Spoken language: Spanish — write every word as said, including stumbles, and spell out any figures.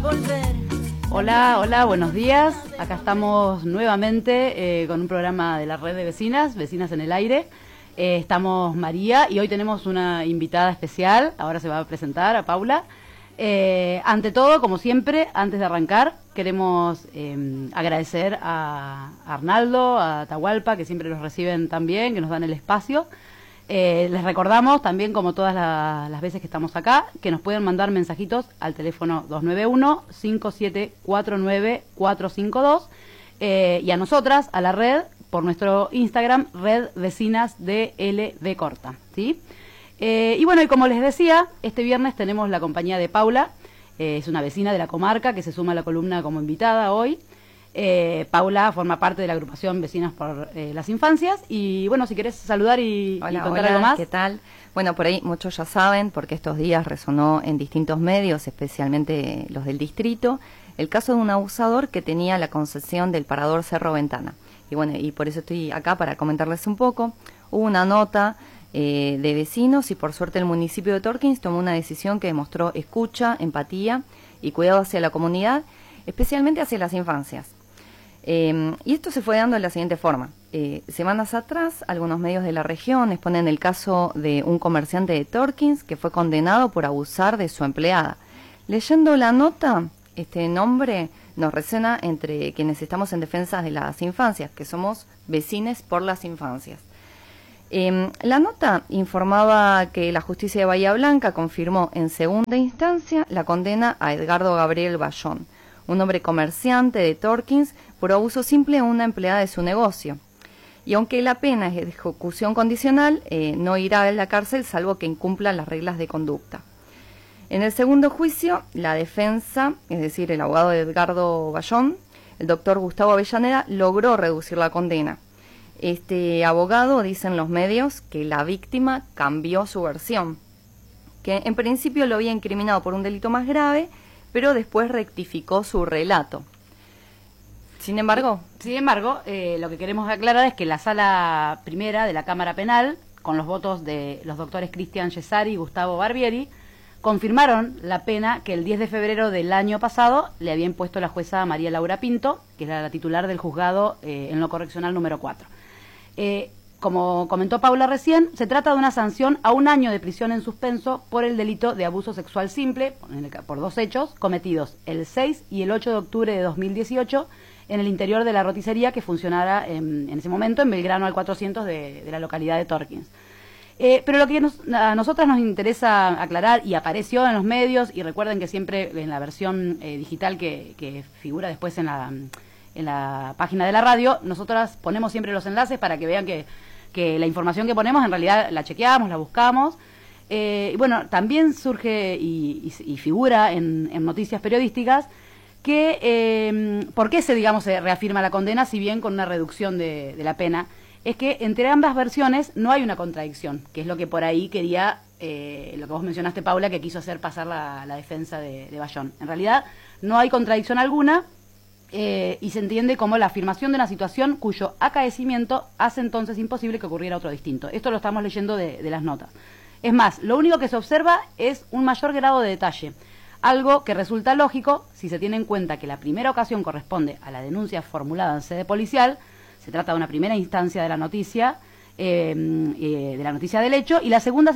volver. Hola, hola, buenos días. Acá estamos nuevamente eh, con un programa de la red de vecinas, Vecinas en el Aire. Eh, estamos María y hoy tenemos una invitada especial. Ahora se va a presentar a Paula. Eh, ante todo, como siempre, antes de arrancar, queremos eh, agradecer a Arnaldo, a Atahualpa, que siempre nos reciben tan bien, que nos dan el espacio. Eh, les recordamos también, como todas la, las veces que estamos acá, que nos pueden mandar mensajitos al teléfono dos nueve uno, cinco siete cuatro nueve, cuatro cinco dos eh, y a nosotras, a la red, por nuestro Instagram, Red Vecinas D L B Corta, ¿sí? Eh, y bueno, y como les decía, este viernes tenemos la compañía de Paula, eh, es una vecina de la comarca que se suma a la columna como invitada hoy. Eh, Paula forma parte de la agrupación Vecinas por eh, las Infancias y bueno, si querés saludar y, hola, y contar hola, algo más. ¿qué tal? Bueno, por ahí muchos ya saben, porque estos días resonó en distintos medios, especialmente los del distrito, el caso de un abusador que tenía la concesión del parador Cerro Ventana. Y bueno, y por eso estoy acá para comentarles un poco. Hubo una nota eh, de vecinos y por suerte el municipio de Torkins tomó una decisión que demostró escucha, empatía y cuidado hacia la comunidad, especialmente hacia las infancias. Eh, y esto se fue dando de la siguiente forma. Eh, semanas atrás, algunos medios de la región exponen el caso de un comerciante de Torkins que fue condenado por abusar de su empleada. Leyendo la nota, este nombre nos resuena entre quienes estamos en defensa de las infancias, que somos vecines por las infancias. Eh, la nota informaba que la justicia de Bahía Blanca confirmó en segunda instancia la condena a Edgardo Gabriel Bayón, un hombre comerciante de Torkins, por abuso simple a una empleada de su negocio. Y aunque la pena es de ejecución condicional, eh, no irá a la cárcel salvo que incumpla las reglas de conducta. En el segundo juicio, la defensa, es decir, el abogado de Edgardo Bayón, el doctor Gustavo Avellaneda, logró reducir la condena. Este abogado, dicen los medios, que la víctima cambió su versión, que en principio lo había incriminado por un delito más grave, pero después rectificó su relato. Sin embargo... Sin embargo, eh, lo que queremos aclarar es que la sala primera de la Cámara Penal, con los votos de los doctores Cristian Yesari y Gustavo Barbieri, confirmaron la pena que el diez de febrero del año pasado le había impuesto la jueza María Laura Pinto, que era la titular del juzgado eh, en lo correccional número cuatro. Eh, Como comentó Paula recién, se trata de una sanción a un año de prisión en suspenso por el delito de abuso sexual simple, por dos hechos, cometidos el seis y el ocho de octubre de dos mil dieciocho en el interior de la roticería que funcionara en, en ese momento en Belgrano al cuatrocientos de, de la localidad de Torkins. Eh, pero lo que nos, a nosotras nos interesa aclarar, y apareció en los medios, y recuerden que siempre en la versión eh, digital que, que figura después en la, en la página de la radio, nosotras ponemos siempre los enlaces para que vean que que la información que ponemos en realidad la chequeamos, la buscamos. Eh, y bueno, también surge y, y, y figura en, en noticias periodísticas que eh, por qué se, digamos, se reafirma la condena, si bien con una reducción de, de la pena, es que entre ambas versiones no hay una contradicción, que es lo que por ahí quería, eh, lo que vos mencionaste, Paula, que quiso hacer pasar la, la defensa de, de Bayón. En realidad no hay contradicción alguna. Eh, y se entiende como la afirmación de una situación cuyo acaecimiento hace entonces imposible que ocurriera otro distinto. Esto lo estamos leyendo de, de las notas. Es más, lo único que se observa es un mayor grado de detalle, algo que resulta lógico si se tiene en cuenta que la primera ocasión corresponde a la denuncia formulada en sede policial, se trata de una primera instancia de la noticia, eh, eh, de la noticia del hecho, y la segunda